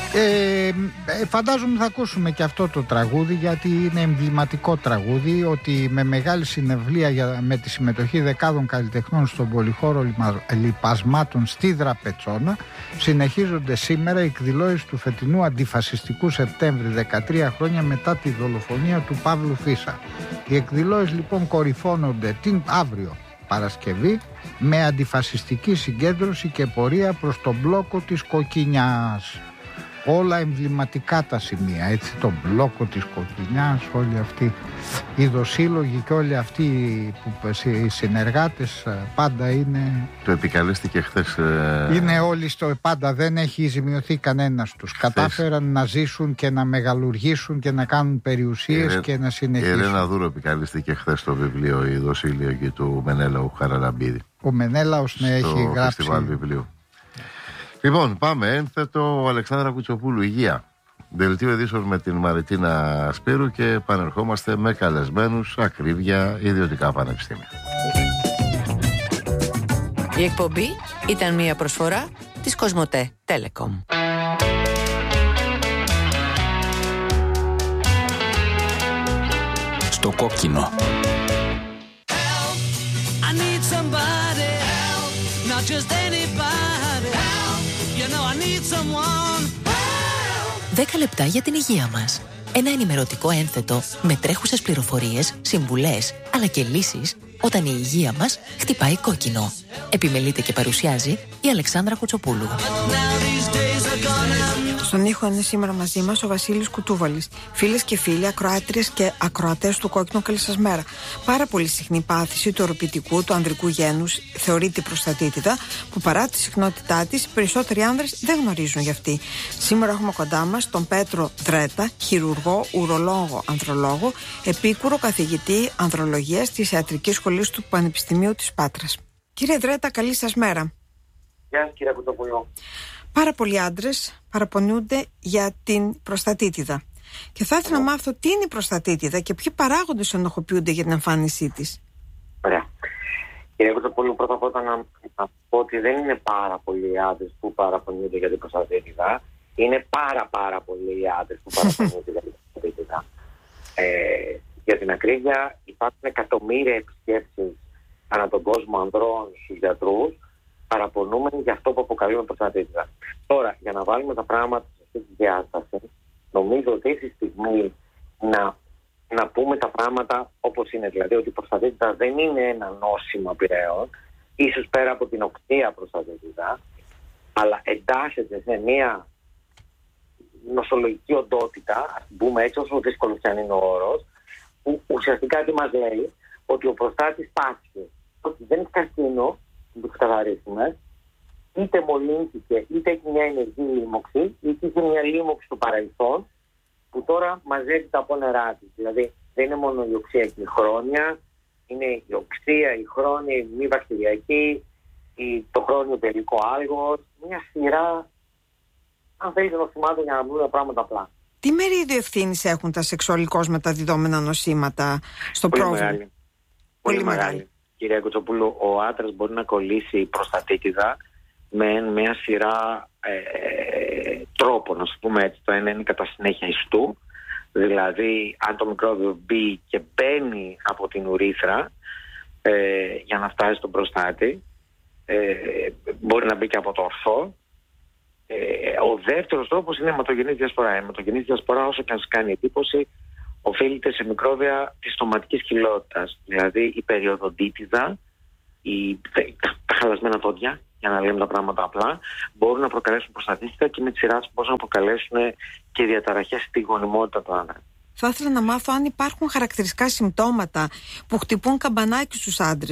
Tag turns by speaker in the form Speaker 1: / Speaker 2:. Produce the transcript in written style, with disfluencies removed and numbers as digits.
Speaker 1: Φαντάζομαι θα ακούσουμε και αυτό το τραγούδι, γιατί είναι εμβληματικό τραγούδι, ότι με μεγάλη συναυλία με τη συμμετοχή δεκάδων καλλιτεχνών στον πολυχώρο λιπασμάτων στη Δραπετσόνα συνεχίζονται σήμερα οι εκδηλώσεις του φετινού αντιφασιστικού Σεπτέμβρη, 13 χρόνια μετά τη δολοφονία του Παύλου Φίσα. Οι εκδηλώσεις λοιπόν κορυφώνονται την αύριο Παρασκευή με αντιφασιστική συγκέντρωση και πορεία προς τον μπλόκο της Κοκκινιάς. Όλα εμβληματικά τα σημεία, έτσι, τον μπλόκο της Κοκκινιάς, όλοι αυτοί οι δοσύλλογοι και όλοι αυτοί οι συνεργάτες πάντα είναι...
Speaker 2: Το επικαλέστηκε χθες...
Speaker 1: Είναι όλοι στο πάντα, δεν έχει ζημιωθεί κανένας τους. Κατάφεραν να ζήσουν και να μεγαλουργήσουν και να κάνουν περιουσίες και να συνεχίσουν.
Speaker 2: Η Ελένα Δούρο επικαλέστηκε χθες το βιβλίο «Η δοσύλλογη» του Μενέλαου Χαραλαμπίδη.
Speaker 1: Ο Μενέλαος έχει γράψει...
Speaker 2: φεστιβάλ βιβλίου. Λοιπόν, πάμε. Ένθετο Αλεξάνδρα Κουτσοπούλου, υγεία. Δελτίο ειδήσεων με την Μαριτίνα Σπύρου και επανερχόμαστε με καλεσμένους, ακρίβεια, ιδιωτικά πανεπιστήμια.
Speaker 3: Η εκπομπή ήταν μια προσφορά της Κοσμοτέ Telecom.
Speaker 4: Στο κόκκινο.
Speaker 5: Help, I need somebody help, not just anybody help, you know I need someone help.
Speaker 6: 10 λεπτά για την υγεία μας. Ένα ενημερωτικό ένθετο με τρέχουσες πληροφορίες, συμβουλές, αλλά και λύσεις όταν η υγεία μας χτυπάει κόκκινο. Επιμελείται και παρουσιάζει η Αλεξάνδρα Κουτσοπούλου.
Speaker 7: Στον ήχο είναι σήμερα μαζί μας ο Βασίλης Κουτούβαλης. Φίλες και φίλοι, ακροάτριες και ακροατές του Κόκκινου, καλή σας μέρα. Πάρα πολύ συχνή πάθηση του οροπητικού, του ανδρικού γένους, θεωρείται η προστατίτιδα, που παρά τη συχνότητά της, περισσότεροι άνδρες δεν γνωρίζουν γι' αυτή. Σήμερα έχουμε κοντά μας τον Πέτρο Δρέτα, χειρουργό, ουρολόγο, ανδρολόγο, επίκουρο καθηγητή ανδρολογίας της Ιατρικής Σχολής του Πανεπιστημίου της Πάτρας. Κύριε Δρέτα, καλή σας μέρα.
Speaker 8: Γεια σας, κύριε Κουτοπουλό.
Speaker 7: Πάρα πολλοί άντρες παραπονιούνται για την προστατίτιδα. Και θα ήθελα να μάθω τι είναι η προστατίτιδα και ποιοι παράγοντες ενοχοποιούνται για την εμφάνισή της.
Speaker 8: Ωραία. Κύριε Κουτοπουλό, πρώτα απ' όλα να πω ότι δεν είναι πάρα πολλοί άντρες που παραπονιούνται για την προστατίτιδα. Είναι πάρα πολλοί άντρες που παραπονιούνται για την προστατίτιδα. Για την ακρίβεια, υπάρχουν εκατομμύρια επισκέψεις ανά τον κόσμο ανδρών στους γιατρούς, παραπονούμενοι για αυτό που αποκαλούμε προστατίτιδα. Τώρα, για να βάλουμε τα πράγματα σε αυτή τη διάσταση, νομίζω ότι έχει στιγμή να πούμε τα πράγματα όπως είναι. Δηλαδή ότι η προστατίτιδα δεν είναι ένα νόσημα πλέον, ίσως πέρα από την οξία προστατίτιδα, αλλά εντάσσεται σε μια νοσολογική οντότητα, ας πούμε έτσι, όσο δύσκολο κι αν είναι ο όρος, που ουσιαστικά τι μας λέει, ότι ο προστάτης πάσχει, ότι δεν είναι καρκίνο, να το ξεκαθαρίσουμε, είτε μολύνθηκε, είτε έχει μια ενεργή λίμωξη, είτε είχε μια λίμωξη στο παρελθόν, που τώρα μαζεύει τα απόνερά της. Δηλαδή δεν είναι μόνο η οξία και η χρόνια, είναι η οξία, η χρόνια, η μη βακτηριακή, το χρόνιο τελικό άλγος, μια σειρά, αν θέλετε, νοσημάτων για να βρούμε πράγματα απλά.
Speaker 7: Τι μερίδιο ευθύνης έχουν τα σεξουαλικώς μεταδιδόμενα νοσήματα στο πρόβλημα?
Speaker 8: Πολύ μεγάλη. Κυρία Κουτσοπούλου, ο άντρας μπορεί να κολλήσει προστατίτιδα με μια σειρά τρόπων, να σου πούμε έτσι. Το ένα είναι κατά συνέχεια ιστού, δηλαδή αν το μικρόβιο μπει και μπαίνει από την ουρήθρα για να φτάσει στον προστάτη, μπορεί να μπει και από το ορθό. Ο δεύτερος τρόπος είναι η αιματογενής διασπορά. Η αιματογενής διασπορά, όσο και αν σας κάνει εντύπωση, οφείλεται σε μικρόβια της στοματικής κοιλότητας. Δηλαδή η περιοδοντίτιδα, τα χαλασμένα δόντια, για να λέμε τα πράγματα απλά, μπορούν να προκαλέσουν προστατίτιδα και με τη σειρά τους μπορούν να προκαλέσουν και διαταραχές στη γονιμότητα του άντρα.
Speaker 7: Θα ήθελα να μάθω αν υπάρχουν χαρακτηριστικά συμπτώματα που χτυπούν καμπανάκι στους άντρες.